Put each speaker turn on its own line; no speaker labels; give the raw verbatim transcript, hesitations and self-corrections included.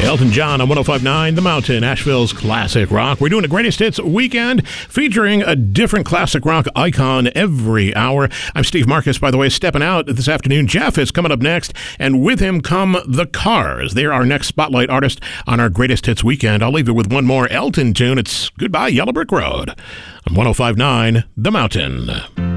Elton John on one oh five point nine The Mountain, Asheville's classic rock. We're doing a greatest hits weekend featuring a different classic rock icon every hour. I'm Steve Marcus, by the way, stepping out this afternoon. Jeff is coming up next, and with him come The Cars. They're our next spotlight artist on our greatest hits weekend. I'll leave you with one more Elton tune. It's Goodbye Yellow Brick Road on one oh five point nine The Mountain.